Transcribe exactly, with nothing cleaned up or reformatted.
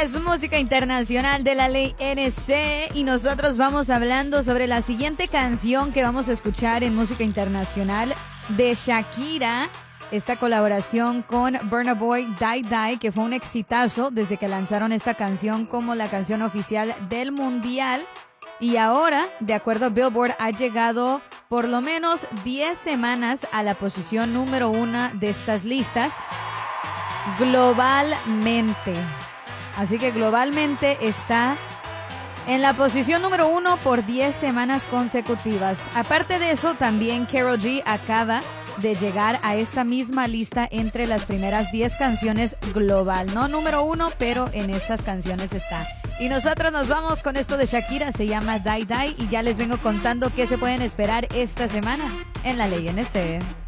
es música internacional de la ley N C y nosotros vamos hablando sobre la siguiente canción que vamos a escuchar en música internacional de Shakira. Esta colaboración con Burna Boy, Die Die, que fue un exitazo desde que lanzaron esta canción como la canción oficial del mundial. Y ahora, de acuerdo a Billboard, ha llegado por lo menos diez semanas a la posición número uno de estas listas globalmente. Así que globalmente está en la posición número uno por diez semanas consecutivas. Aparte de eso, también Karol G acaba de llegar a esta misma lista entre las primeras diez canciones global. No número uno, pero en estas canciones está. Y nosotros nos vamos con esto de Shakira, se llama Die Die, y ya les vengo contando qué se pueden esperar esta semana en la ley N C.